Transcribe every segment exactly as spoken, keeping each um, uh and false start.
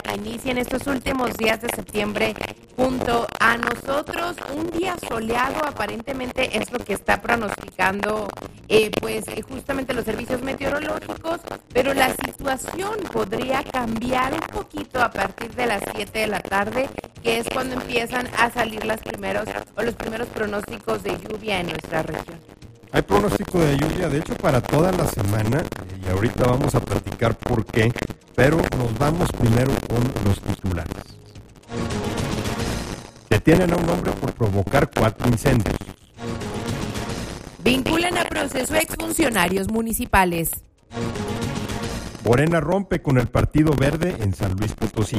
que inicien estos últimos días de septiembre junto a nosotros. Un día soleado aparentemente es lo que está pronosticando eh, pues eh, justamente los servicios meteorológicos, pero la situación podría cambiar un poquito a partir de las siete de la tarde, que es cuando empiezan a salir las primeros o los primeros pronósticos de lluvia en nuestra región. Hay pronóstico de lluvia, de hecho, para toda la semana, y ahorita vamos a platicar por qué, pero nos vamos primero con los titulares. Detienen a un hombre por provocar cuatro incendios. Vinculan a proceso exfuncionarios municipales. Morena rompe con el Partido Verde en San Luis Potosí.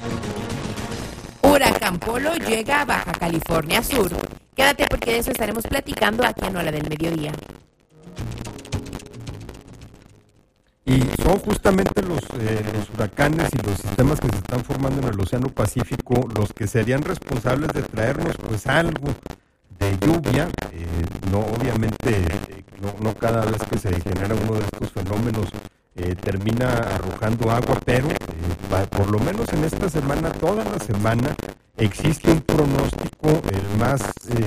Huracán Polo llega a Baja California Sur. Quédate porque de eso estaremos platicando aquí en Ola del Mediodía. Y son justamente los, eh, los huracanes y los sistemas que se están formando en el Océano Pacífico los que serían responsables de traernos pues algo de lluvia. Eh, no, obviamente, eh, no, no cada vez que se genera uno de estos fenómenos eh, termina arrojando agua, pero eh, por lo menos en esta semana, toda la semana, existe un pronóstico, el más,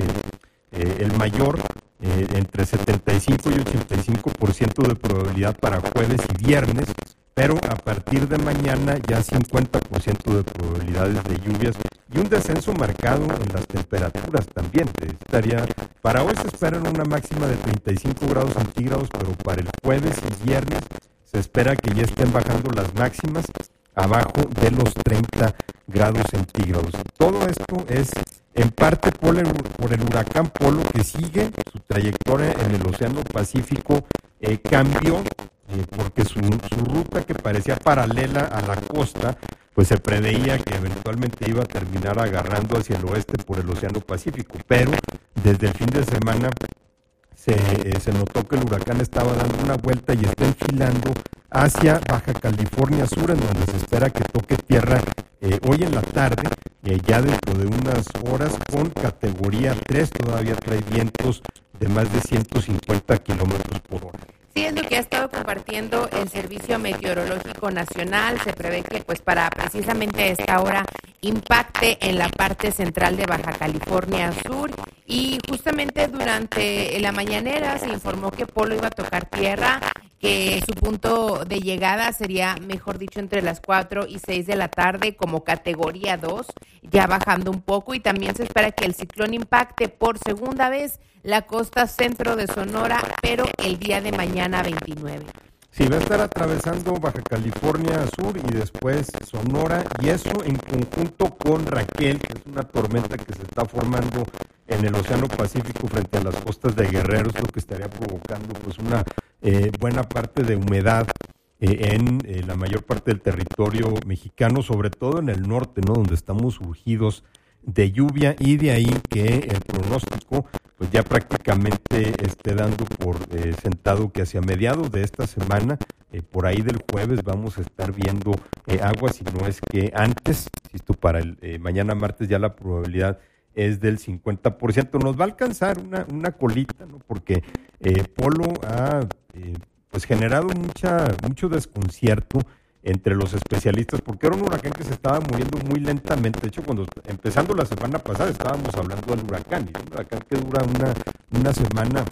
eh, eh, el mayor, eh, entre setenta y cinco y ochenta y cinco por ciento de probabilidad para jueves y viernes, pero a partir de mañana ya cincuenta por ciento de probabilidades de lluvias y un descenso marcado en las temperaturas también. Estaría, para hoy se esperan una máxima de treinta y cinco grados centígrados, pero para el jueves y viernes se espera que ya estén bajando las máximas abajo de los treinta grados centígrados. Todo esto es en parte por el, por el huracán Polo, que sigue su trayectoria en el Océano Pacífico, eh, cambió eh, porque su, su ruta, que parecía paralela a la costa, pues se preveía que eventualmente iba a terminar agarrando hacia el oeste por el Océano Pacífico, pero desde el fin de semana se, eh, se notó que el huracán estaba dando una vuelta y está enfilando hacia Baja California Sur, en donde se espera que toque tierra eh, hoy en la tarde, y eh, ya dentro de unas horas con categoría tres, todavía trae vientos de más de ciento cincuenta kilómetros por hora. Sí, es lo que ha estado compartiendo el Servicio Meteorológico Nacional. Se prevé que pues para precisamente esta hora impacte en la parte central de Baja California Sur, y justamente durante la mañanera se informó que Polo iba a tocar tierra, que su punto de llegada sería, mejor dicho, entre las cuatro y seis de la tarde como categoría dos, ya bajando un poco, y también se espera que el ciclón impacte por segunda vez la costa centro de Sonora, pero el día de mañana veintinueve. Sí, va a estar atravesando Baja California Sur y después Sonora, y eso en conjunto con Raquel, que es una tormenta que se está formando en el Océano Pacífico frente a las costas de Guerrero, es lo que estaría provocando pues una eh, buena parte de humedad eh, en eh, la mayor parte del territorio mexicano, sobre todo en el norte, ¿no?, donde estamos surgidos de lluvia, y de ahí que el pronóstico pues ya prácticamente esté dando por eh, sentado que hacia mediados de esta semana, eh, por ahí del jueves, vamos a estar viendo eh, agua, si no es que antes, insisto, para el eh, mañana martes ya la probabilidad es del cincuenta por ciento. Nos va a alcanzar una, una colita, ¿no?, porque eh, Polo ha eh, pues generado mucha mucho desconcierto entre los especialistas, porque era un huracán que se estaba moviendo muy lentamente. De hecho, cuando empezando la semana pasada estábamos hablando del huracán, y un huracán que dura una, una semana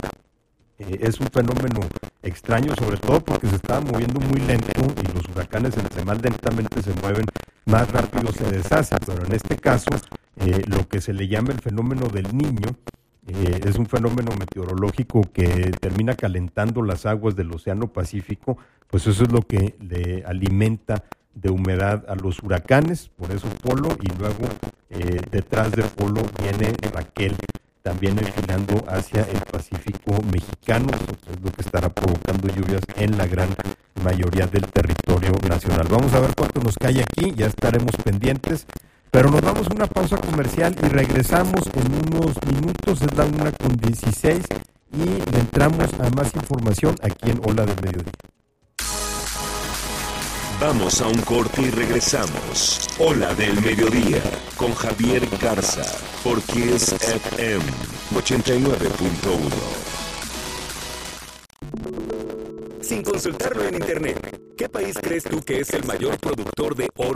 eh, es un fenómeno extraño, sobre todo porque se estaba moviendo muy lento, y los huracanes entre más lentamente se mueven, más rápido se deshacen. Pero en este caso, eh, lo que se le llama el fenómeno del Niño, Eh, es un fenómeno meteorológico que termina calentando las aguas del Océano Pacífico, pues eso es lo que le alimenta de humedad a los huracanes, por eso Polo, y luego eh, detrás de Polo viene Raquel, también enfilando hacia el Pacífico mexicano, es lo que estará provocando lluvias en la gran mayoría del territorio nacional. Vamos a ver cuánto nos cae aquí, ya estaremos pendientes. Pero nos vamos a una pausa comercial y regresamos en unos minutos, es la una con dieciséis, y le entramos a más información aquí en Ola del Mediodía. Vamos a un corte y regresamos. Ola del Mediodía con Javier Garza por Kiss F M ochenta y nueve punto uno. Sin consultarlo en internet, ¿qué país crees tú que es el mayor productor de oro